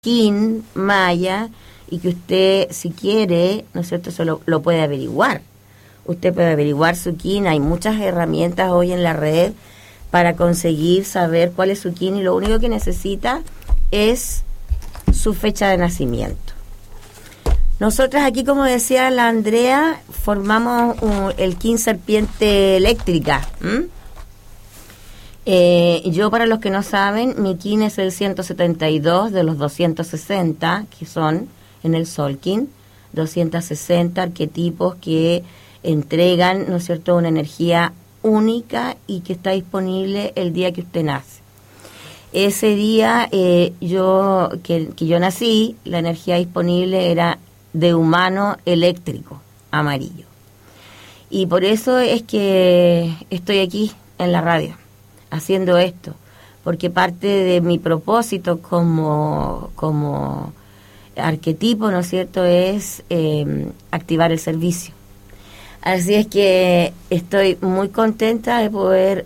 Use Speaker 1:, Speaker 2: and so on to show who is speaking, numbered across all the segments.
Speaker 1: kin maya y que usted, si quiere, ¿no es cierto?, eso lo puede averiguar. Usted puede averiguar su kin. Hay muchas herramientas hoy en la red para conseguir saber cuál es su kin, y lo único que necesita es su fecha de nacimiento. Nosotras aquí, como decía la Andrea, formamos el kin serpiente eléctrica. Yo, para los que no saben, mi kin es el 172 de los 260 que son en el Solkin, 260 arquetipos que entregan, ¿no es cierto?, una energía única y que está disponible el día que usted nace. Ese día que yo nací, la energía disponible era de humano eléctrico, amarillo. Y por eso es que estoy aquí en la radio, haciendo esto, porque parte de mi propósito como arquetipo, ¿no es cierto?, es activar el servicio. Así es que estoy muy contenta de poder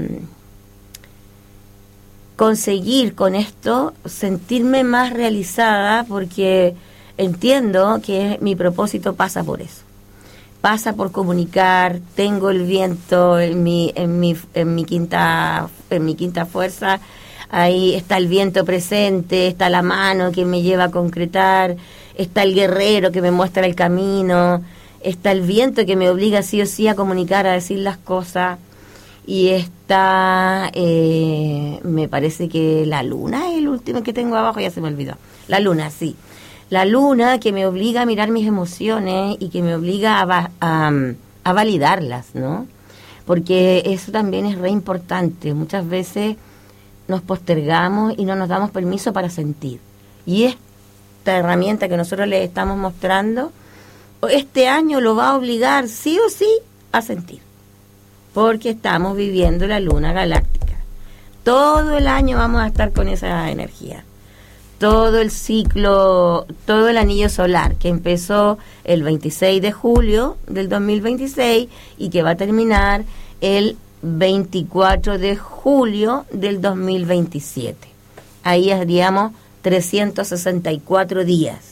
Speaker 1: conseguir con esto sentirme más realizada, porque entiendo que mi propósito pasa por eso. Pasa por comunicar. Tengo el viento en mi quinta fuerza. Ahí está el viento presente, está la mano que me lleva a concretar, está el guerrero que me muestra el camino, está el viento que me obliga sí o sí a comunicar, a decir las cosas, y está, me parece que la luna es el último que tengo abajo, ya se me olvidó. La luna, sí. La luna que me obliga a mirar mis emociones y que me obliga a validarlas, ¿no? Porque eso también es re importante. Muchas veces nos postergamos y no nos damos permiso para sentir. Y esta herramienta que nosotros les estamos mostrando, este año lo va a obligar sí o sí a sentir. Porque estamos viviendo la luna galáctica. Todo el año vamos a estar con esa energía. Todo el ciclo, todo el anillo solar, que empezó el 26 de julio del 2026 y que va a terminar el 24 de julio del 2027. Ahí haríamos 364 días.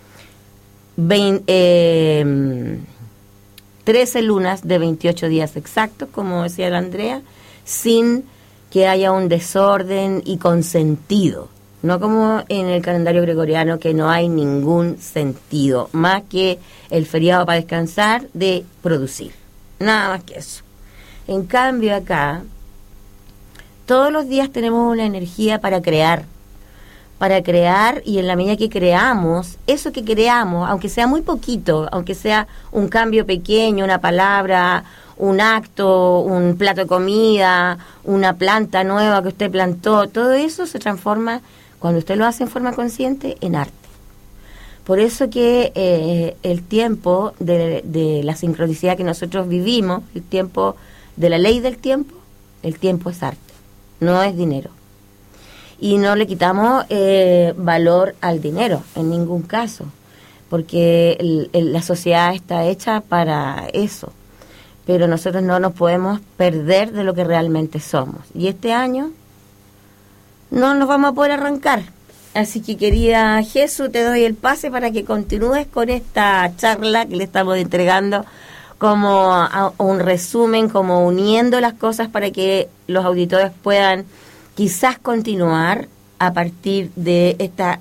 Speaker 1: 13 lunas de 28 días exactos, como decía la Andrea, sin que haya un desorden y con sentido. No como en el calendario gregoriano, que no hay ningún sentido, más que el feriado para descansar de producir. Nada más que eso. En cambio acá, todos los días tenemos una energía para crear, y en la medida que creamos, eso que creamos, aunque sea muy poquito, aunque sea un cambio pequeño, una palabra, un acto, un plato de comida, una planta nueva que usted plantó, todo eso se transforma, cuando usted lo hace en forma consciente, en arte. Por eso que el tiempo de la sincronicidad que nosotros vivimos, el tiempo de la ley del tiempo, el tiempo es arte, no es dinero. Y no le quitamos valor al dinero, en ningún caso, porque la sociedad está hecha para eso. Pero nosotros no nos podemos perder de lo que realmente somos. Y este año no nos vamos a poder arrancar. Así que, querida Jesús, te doy el pase para que continúes con esta charla que le estamos entregando como un resumen, como uniendo las cosas para que los auditores puedan quizás continuar a partir de esta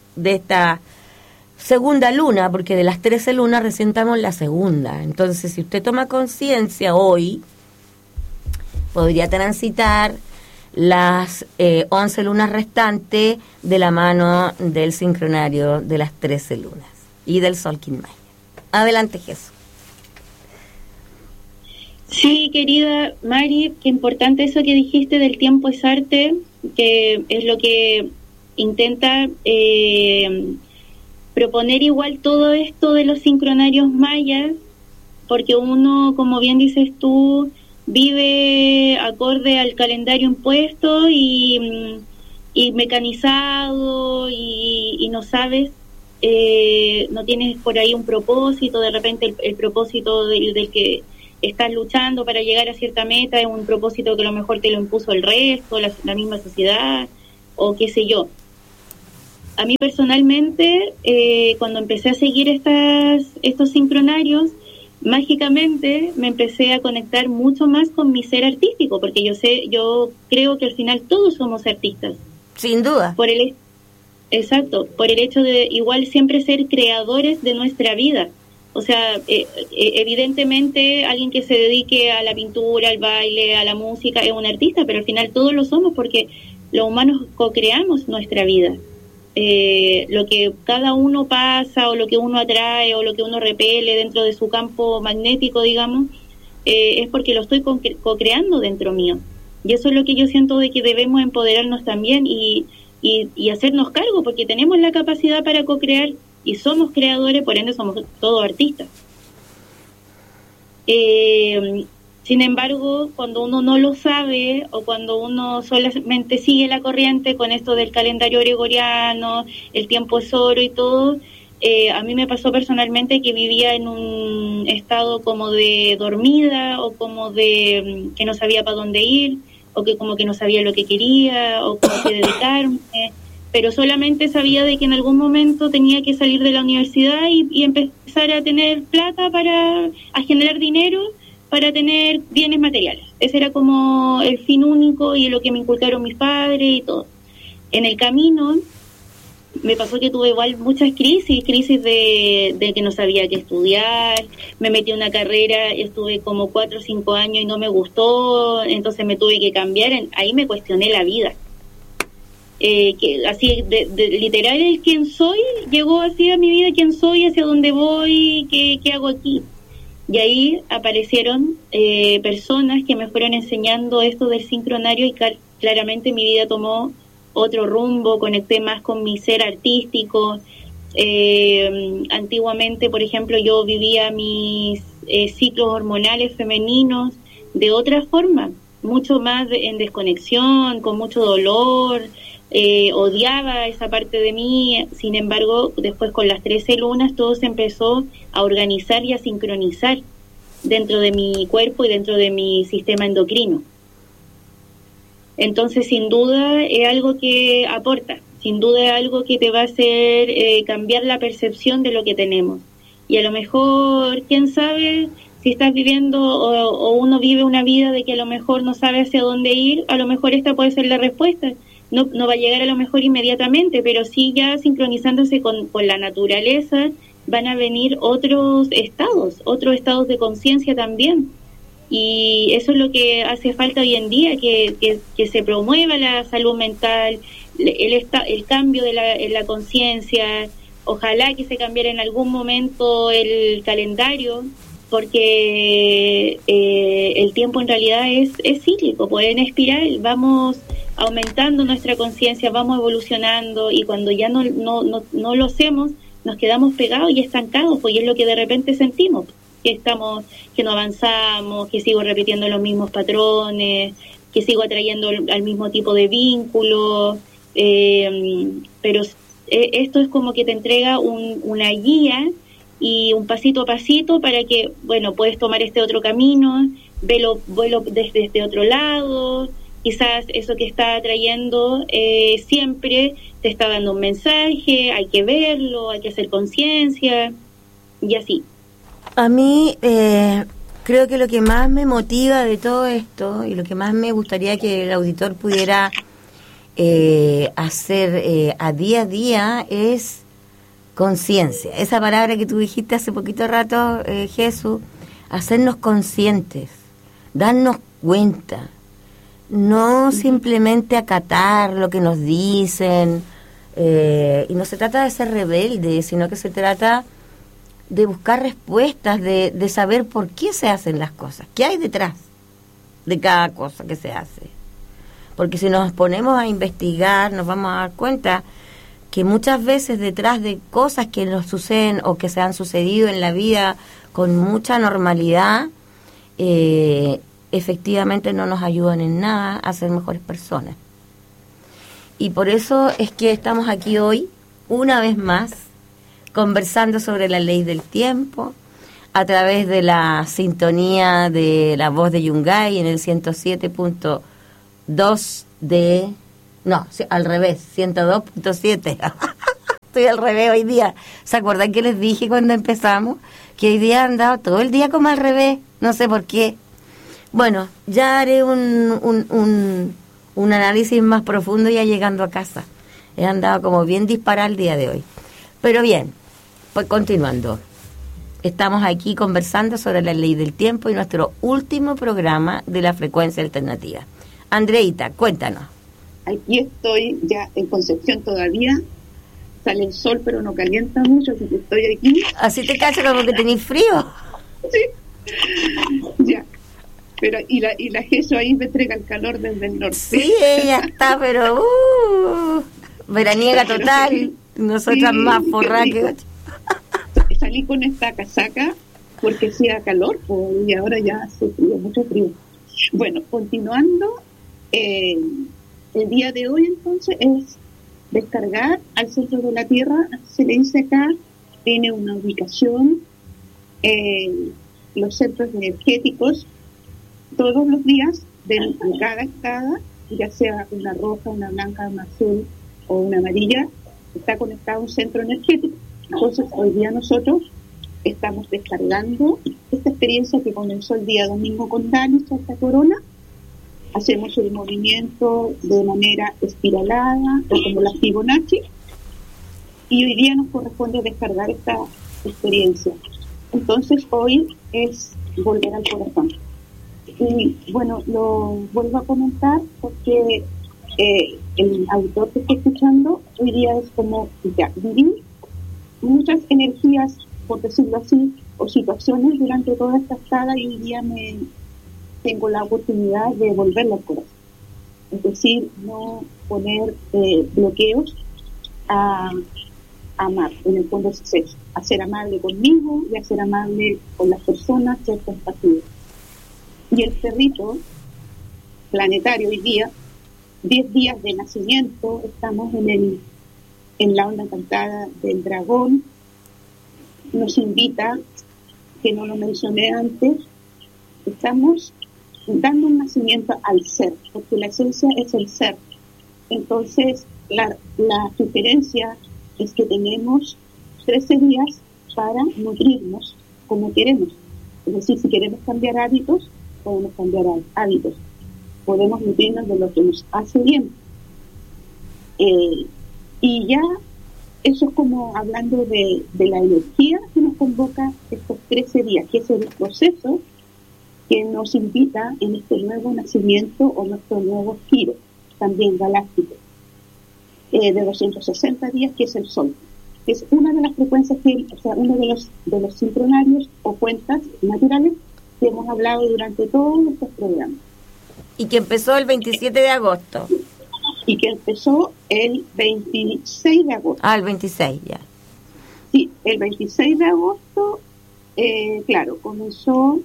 Speaker 1: segunda luna, porque de las 13 lunas recién estamos la segunda. Entonces, si usted toma conciencia hoy, podría transitar las 11 lunas restantes de la mano del sincronario de las 13 lunas y del Solkin Maya. Adelante, Jesús.
Speaker 2: Sí, querida Mari, qué importante eso que dijiste del tiempo es arte, que es lo que intenta proponer igual todo esto de los sincronarios mayas, porque uno, como bien dices tú, vive acorde al calendario impuesto y mecanizado y no sabes, no tienes por ahí un propósito, de repente el propósito del que estás luchando para llegar a cierta meta es un propósito que a lo mejor te lo impuso el resto, la misma sociedad, o qué sé yo. a mí personalmente, cuando empecé a seguir estos sincronarios, mágicamente me empecé a conectar mucho más con mi ser artístico, porque yo creo que al final todos somos artistas.
Speaker 1: Sin duda.
Speaker 2: Exacto, por el hecho de igual siempre ser creadores de nuestra vida. O sea, evidentemente alguien que se dedique a la pintura, al baile, a la música es un artista, pero al final todos lo somos porque los humanos co-creamos nuestra vida. Lo que cada uno pasa o lo que uno atrae o lo que uno repele dentro de su campo magnético, digamos, es porque lo estoy co-creando dentro mío. Y eso es lo que yo siento de que debemos empoderarnos también y hacernos cargo, porque tenemos la capacidad para co-crear y somos creadores, por ende somos todos artistas. Sin embargo, cuando uno no lo sabe o cuando uno solamente sigue la corriente con esto del calendario gregoriano, el tiempo es oro y todo, a mí me pasó personalmente que vivía en un estado como de dormida o como de que no sabía para dónde ir o que como que no sabía lo que quería o cómo que dedicarme, pero solamente sabía de que en algún momento tenía que salir de la universidad y empezar a tener plata a generar dinero para tener bienes materiales. Ese era como el fin único y lo que me inculcaron mis padres y todo. En el camino me pasó que tuve igual muchas crisis de que no sabía qué estudiar, me metí en una carrera, estuve como 4 o 5 años y no me gustó, entonces me tuve que cambiar, ahí me cuestioné la vida. Que así literal el quién soy llegó así a mi vida, quién soy, hacia dónde voy, qué hago aquí. Y ahí aparecieron personas que me fueron enseñando esto del sincronario y claramente mi vida tomó otro rumbo, conecté más con mi ser artístico. Antiguamente, por ejemplo, yo vivía mis ciclos hormonales femeninos de otra forma, mucho más en desconexión, con mucho dolor, odiaba esa parte de mí. Sin embargo, después con las 13 lunas todo se empezó a organizar y a sincronizar dentro de mi cuerpo y dentro de mi sistema endocrino. Entonces, sin duda es algo que aporta, sin duda es algo que te va a hacer cambiar la percepción de lo que tenemos. Y a lo mejor, quién sabe, si estás viviendo o uno vive una vida de que a lo mejor no sabe hacia dónde ir, a lo mejor esta puede ser la respuesta. No va a llegar a lo mejor inmediatamente, pero sí ya sincronizándose con la naturaleza van a venir otros estados de conciencia también. Y eso es lo que hace falta hoy en día, que se promueva la salud mental, el cambio en la conciencia. Ojalá que se cambiara en algún momento el calendario, porque el tiempo en realidad es cíclico, pues en espiral, vamos aumentando nuestra conciencia, vamos evolucionando, y cuando ya no lo hacemos, nos quedamos pegados y estancados, pues y es lo que de repente sentimos, que no avanzamos, que sigo repitiendo los mismos patrones, que sigo atrayendo al mismo tipo de vínculo, pero esto es como que te entrega una guía y un pasito a pasito para que, bueno, puedes tomar este otro camino, velo desde otro lado. Quizás eso que está atrayendo siempre te está dando un mensaje, hay que verlo, hay que hacer conciencia y así.
Speaker 1: A mí creo que lo que más me motiva de todo esto y lo que más me gustaría que el auditor pudiera hacer a día es conciencia. Esa palabra que tú dijiste hace poquito rato, Jesús, hacernos conscientes, darnos cuenta, no simplemente acatar lo que nos dicen, y no se trata de ser rebelde, sino que se trata de buscar respuestas, de saber por qué se hacen las cosas, qué hay detrás de cada cosa que se hace. Porque si nos ponemos a investigar, nos vamos a dar cuenta que muchas veces detrás de cosas que nos suceden o que se han sucedido en la vida con mucha normalidad, efectivamente no nos ayudan en nada a ser mejores personas. Y por eso es que estamos aquí hoy, una vez más, conversando sobre la ley del tiempo, a través de la sintonía de la voz de Yungay en el 107.2 de... No, al revés, 102.7 estoy al revés hoy día. ¿Se acuerdan que les dije cuando empezamos? Que hoy día he andado todo el día como al revés. No sé por qué. Bueno, ya haré un análisis más profundo ya llegando a casa. He andado como bien disparada el día de hoy. Pero bien, pues continuando. Estamos aquí conversando sobre la ley del tiempo y nuestro último programa de la frecuencia alternativa. Andreita, cuéntanos.
Speaker 3: Aquí estoy ya en Concepción todavía. Sale el sol, pero no calienta mucho, así que estoy aquí.
Speaker 1: Así te cacho como que tenés frío.
Speaker 3: Sí, ya. Pero y la Jesús ahí me entrega el calor desde el norte.
Speaker 1: Sí, ella está, pero veraniega total. Sí, nosotras sí, más forradas que...
Speaker 3: Salí con esta casaca porque hacía calor, pues, y ahora ya hace frío, mucho frío. Bueno, continuando, el día de hoy entonces es descargar al centro de la Tierra. Se le dice acá, tiene una ubicación, los centros energéticos, todos los días de cada escala, ya sea una roja, una blanca, una azul o una amarilla, está conectado a un centro energético. Entonces, hoy día nosotros estamos descargando esta experiencia que comenzó el día domingo con Dani, Santa Corona. Hacemos el movimiento de manera espiralada o como la Fibonacci, y hoy día nos corresponde descargar esta experiencia. Entonces, hoy es volver al corazón. Y bueno, lo vuelvo a comentar porque el autor que estoy escuchando hoy día es como ya viví muchas energías, por decirlo así, o situaciones durante toda esta estada, y hoy día tengo la oportunidad de volverlo al corazón. Es decir, no poner bloqueos a amar. En el fondo es eso, a ser amable conmigo y a ser amable con las personas, ser compasivo. Y el perrito planetario hoy día, 10 días de nacimiento, estamos en la onda encantada del dragón, nos invita, que no lo mencioné antes, estamos dando un nacimiento al ser, porque la esencia es el ser. Entonces, la sugerencia es que tenemos 13 días para nutrirnos como queremos. Es decir, si queremos cambiar hábitos, podemos cambiar hábitos. Podemos nutrirnos de lo que nos hace bien. Y ya, eso es como hablando de la energía que nos convoca estos 13 días, que es el proceso que nos invita en este nuevo nacimiento o nuestro nuevo giro, también galáctico, de 260 días, que es el Sol. Es una de las frecuencias, uno de los sincronarios o cuentas naturales que hemos hablado durante todos estos programas.
Speaker 1: Y que empezó el 27 de agosto.
Speaker 3: Y que empezó el 26 de agosto.
Speaker 1: Ah, el 26, ya.
Speaker 3: Sí, el 26 de agosto, claro, comenzó,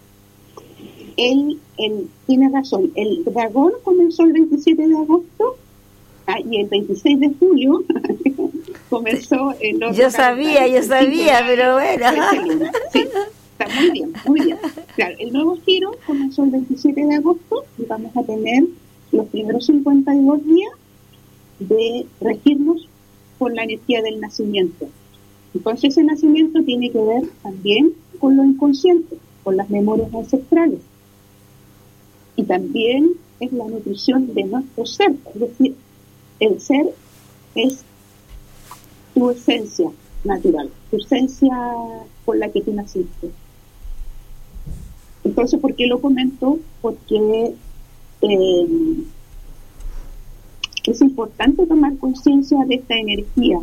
Speaker 3: tiene razón, el dragón comenzó el 27 de agosto, y el 26 de julio comenzó el otro.
Speaker 1: Yo sabía, pero bueno.
Speaker 3: Sí, está muy bien, muy bien. Claro, el nuevo giro comenzó el 27 de agosto y vamos a tener los primeros 52 días de regirnos por la energía del nacimiento. Entonces ese nacimiento tiene que ver también con lo inconsciente, con las memorias ancestrales. Y también es la nutrición de nuestro ser. Es decir, el ser es tu esencia natural, tu esencia con la que tú naciste. Entonces, ¿por qué lo comento? Porque es importante tomar conciencia de esta energía,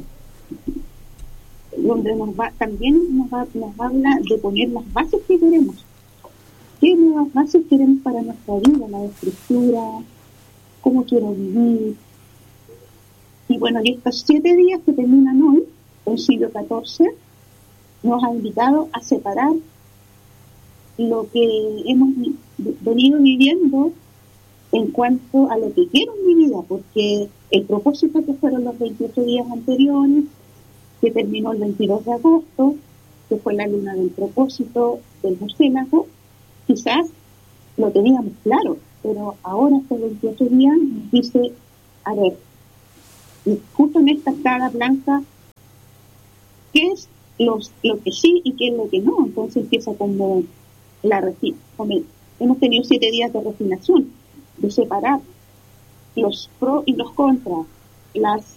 Speaker 3: donde también nos habla de poner las bases que queremos. ¿Qué nuevas bases queremos para nuestra vida? La estructura, cómo quiero vivir. Y bueno, y estos 7 días que terminan hoy, Concilio 14, nos ha invitado a separar lo que hemos venido viviendo en cuanto a lo que quiero en mi vida, porque el propósito, que fueron los 28 días anteriores, que terminó el 22 de agosto, que fue la luna del propósito del murciélago, quizás lo teníamos claro, pero ahora estos 28 días nos dice, a ver, justo en esta cara blanca qué es lo que sí y qué es lo que no. Entonces empieza como hemos tenido 7 días de refinación, de separar los pros y los contras, las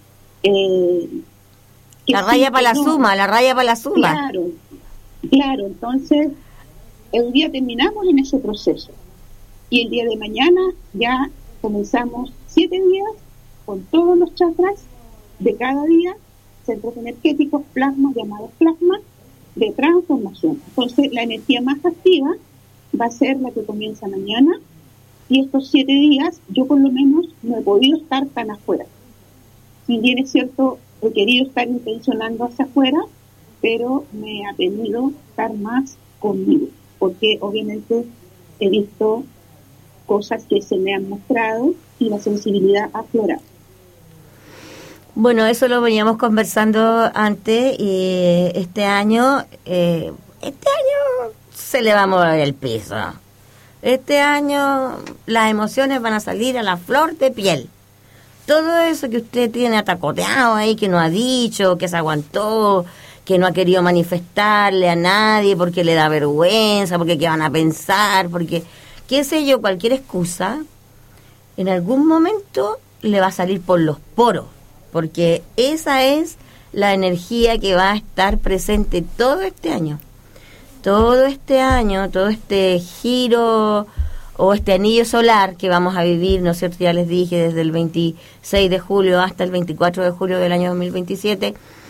Speaker 1: la raya para la suma, la raya para la suma.
Speaker 3: Claro, entonces el día terminamos en ese proceso y el día de mañana ya comenzamos 7 días con todos los chakras de cada día, centros energéticos, plasmas, llamados plasmas, de transformación. Entonces la energía más activa va a ser la que comienza mañana, y estos 7 días yo por lo menos no he podido estar tan afuera. Si bien es cierto, he querido estar intencionando hacia afuera, pero me ha tenido estar más conmigo, porque obviamente he visto cosas que se me han mostrado y la sensibilidad ha aflorado.
Speaker 1: Bueno, eso lo veníamos conversando antes, y este año se le va a mover el piso. Este año las emociones van a salir a la flor de piel. Todo eso que usted tiene atacoteado ahí, que no ha dicho, que se aguantó, que no ha querido manifestarle a nadie porque le da vergüenza, porque qué van a pensar, porque qué sé yo, cualquier excusa, en algún momento le va a salir por los poros, porque esa es la energía que va a estar presente todo este año. Todo este giro o este anillo solar que vamos a vivir, ¿no es cierto? Ya les dije, desde el 26 de julio hasta el 24 de julio del año 2027,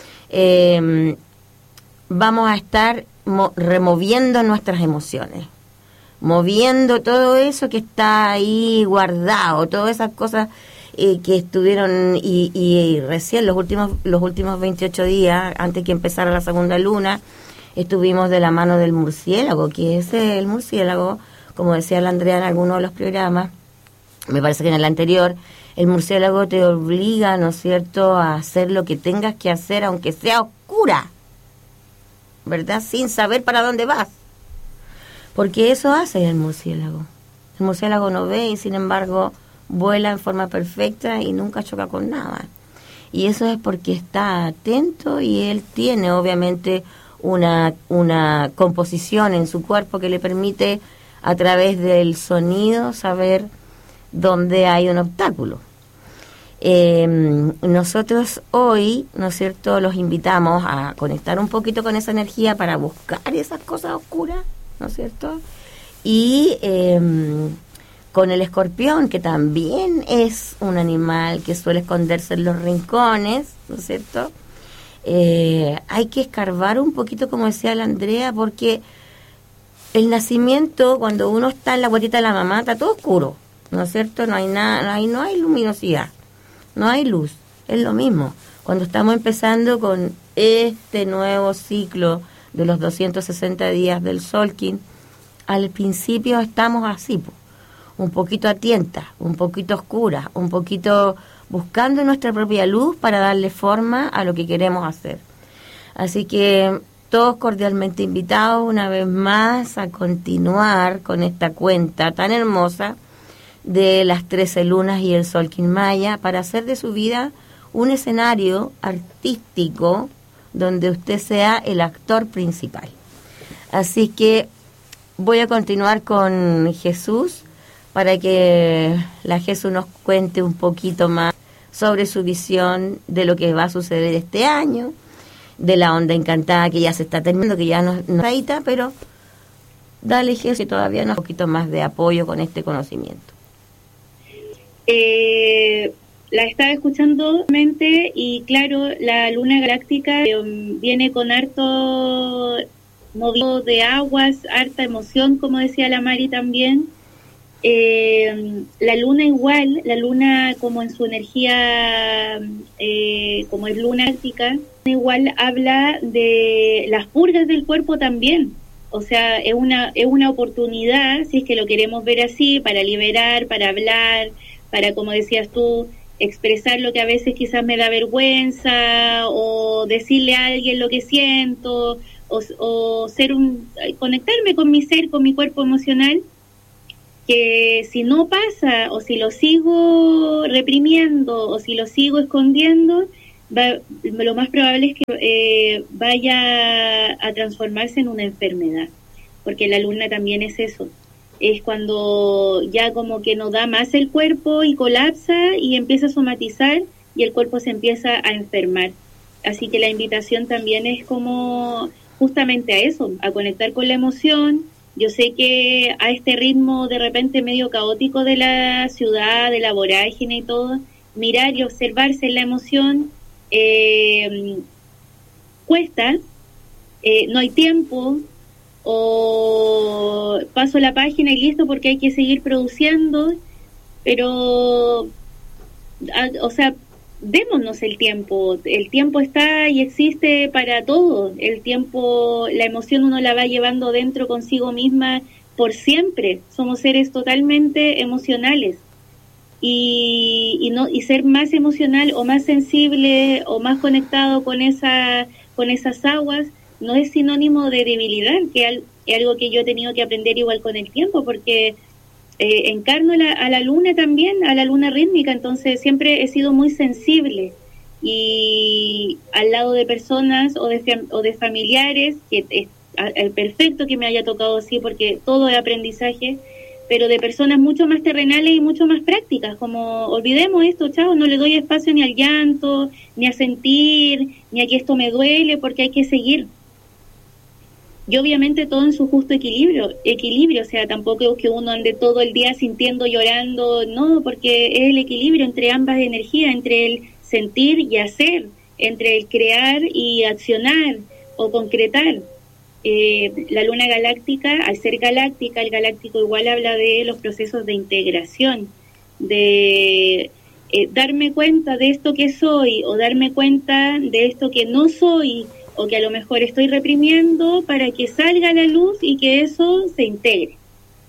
Speaker 1: vamos a estar removiendo nuestras emociones, moviendo todo eso que está ahí guardado, todas esas cosas que estuvieron y recién los últimos 28 días, antes que empezara la segunda luna, estuvimos de la mano del murciélago, que es el murciélago, como decía la Andrea en alguno de los programas, me parece que en el anterior, el murciélago te obliga, ¿no es cierto?, a hacer lo que tengas que hacer, aunque sea oscura, ¿verdad?, sin saber para dónde vas, porque eso hace el murciélago. El murciélago no ve y sin embargo vuela en forma perfecta y nunca choca con nada, y eso es porque está atento, y él tiene obviamente una composición en su cuerpo que le permite a través del sonido saber dónde hay un obstáculo. Nosotros hoy, ¿no es cierto?, los invitamos a conectar un poquito con esa energía para buscar esas cosas oscuras, ¿no es cierto? Y con el escorpión, que también es un animal que suele esconderse en los rincones, ¿no es cierto? Hay que escarbar un poquito, como decía la Andrea, porque el nacimiento, cuando uno está en la guatita de la mamá, está todo oscuro, ¿no es cierto? No hay nada, no hay luminosidad, no hay luz. Es lo mismo cuando estamos empezando con este nuevo ciclo de los 260 días del Solkin. Al principio estamos así, un poquito a tientas, un poquito oscuras, un poquito buscando nuestra propia luz para darle forma a lo que queremos hacer. Así que todos cordialmente invitados una vez más a continuar con esta cuenta tan hermosa de las 13 lunas y el Solkin Maya, para hacer de su vida un escenario artístico donde usted sea el actor principal. Así que voy a continuar con Jesús para que la Jesús nos cuente un poquito más sobre su visión de lo que va a suceder este año, de la onda encantada que ya se está terminando, que ya no está, pero dale, Jesús, y todavía un poquito más de apoyo con este conocimiento.
Speaker 2: La estaba escuchando mente, y claro, la luna galáctica viene con harto movido de aguas, harta emoción, como decía la Mari también. La luna igual, la luna como en su energía, como es luna galáctica, igual habla de las purgas del cuerpo también. O sea, es una oportunidad, si es que lo queremos ver así, para liberar, para hablar, para, como decías tú, expresar lo que a veces quizás me da vergüenza, o decirle a alguien lo que siento, o conectarme con mi ser, con mi cuerpo emocional, que si no pasa, o si lo sigo reprimiendo, o si lo sigo escondiendo, lo más probable es que vaya a transformarse en una enfermedad, porque la luna también es eso, es cuando ya como que no da más el cuerpo y colapsa y empieza a somatizar y el cuerpo se empieza a enfermar. Así que la invitación también es como justamente a eso, a conectar con la emoción. Yo sé que a este ritmo de repente medio caótico de la ciudad, de la vorágine y todo, mirar y observarse en la emoción cuesta, no hay tiempo, o paso la página y listo porque hay que seguir produciendo, pero, o sea, démonos el tiempo está y existe para todo, el tiempo, la emoción uno la va llevando dentro consigo misma por siempre, somos seres totalmente emocionales. Y ser más emocional o más sensible o más conectado con esas aguas no es sinónimo de debilidad, que es algo que yo he tenido que aprender igual con el tiempo, porque encarno a la luna también, a la luna rítmica, entonces siempre he sido muy sensible y al lado de personas o de familiares, que es perfecto que me haya tocado así porque todo es aprendizaje, pero de personas mucho más terrenales y mucho más prácticas, como olvidemos esto, chao, no le doy espacio ni al llanto, ni a sentir, ni a que esto me duele, porque hay que seguir. Y obviamente todo en su justo equilibrio, o sea, tampoco es que uno ande todo el día sintiendo, llorando, no, porque es el equilibrio entre ambas energías, entre el sentir y hacer, entre el crear y accionar o concretar. La luna galáctica, al ser galáctica, el galáctico igual habla de los procesos de integración, de darme cuenta de esto que soy o darme cuenta de esto que no soy o que a lo mejor estoy reprimiendo para que salga a la luz y que eso se integre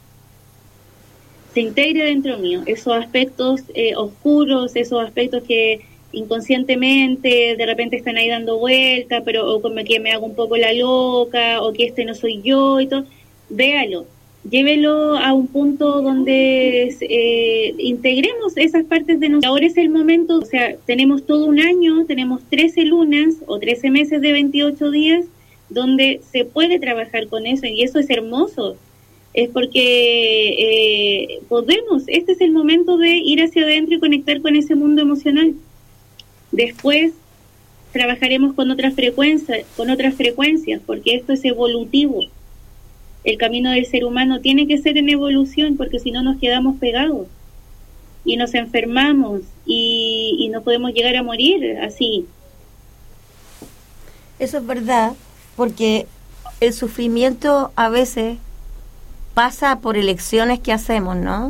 Speaker 2: dentro mío, esos aspectos oscuros, esos aspectos que inconscientemente de repente están ahí dando vueltas, pero o como que me hago un poco la loca o que este no soy yo y todo, véalo, llévelo a un punto donde integremos esas partes de nosotros. Ahora es el momento, o sea, tenemos todo un año, tenemos 13 lunas o 13 meses de 28 días donde se puede trabajar con eso y eso es hermoso. Es porque podemos, este es el momento de ir hacia adentro y conectar con ese mundo emocional. Después trabajaremos con otras frecuencias, porque esto es evolutivo. El camino del ser humano tiene que ser en evolución, porque si no nos quedamos pegados y nos enfermamos y no podemos llegar a morir así.
Speaker 1: Eso es verdad, porque el sufrimiento a veces pasa por elecciones que hacemos, ¿no?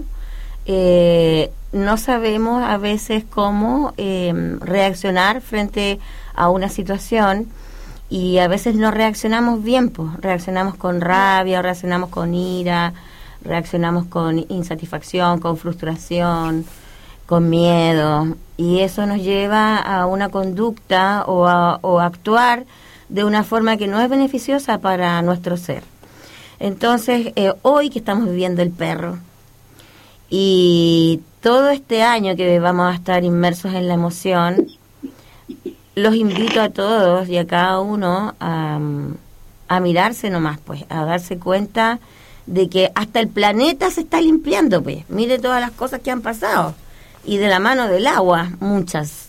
Speaker 1: No sabemos a veces cómo reaccionar frente a una situación y a veces no reaccionamos bien, pues reaccionamos con rabia, reaccionamos con ira, reaccionamos con insatisfacción, con frustración, con miedo, y eso nos lleva a una conducta o a actuar de una forma que no es beneficiosa para nuestro ser. Entonces, hoy que estamos viviendo el perro y todo este año que vamos a estar inmersos en la emoción, los invito a todos y a cada uno a mirarse nomás, pues, a darse cuenta de que hasta el planeta se está limpiando, pues. Mire todas las cosas que han pasado y de la mano del agua, muchas.